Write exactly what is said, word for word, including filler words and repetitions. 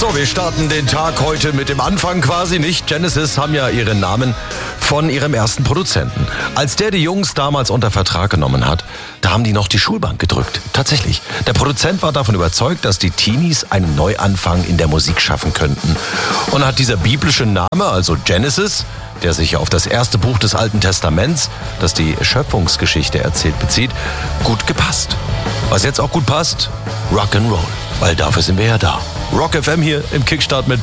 So, wir starten den Tag heute mit dem Anfang quasi, nicht? Genesis haben ja ihren Namen von ihrem ersten Produzenten. Als der die Jungs damals unter Vertrag genommen hat, da haben die noch die Schulbank gedrückt. Tatsächlich. Der Produzent war davon überzeugt, dass die Teenies einen Neuanfang in der Musik schaffen könnten. Und hat dieser biblische Name, also Genesis, der sich auf das erste Buch des Alten Testaments, das die Schöpfungsgeschichte erzählt, bezieht, gut gepasst. Was jetzt auch gut passt? Rock'n'Roll. Weil dafür sind wir ja da. Rock F M hier im Kickstart mit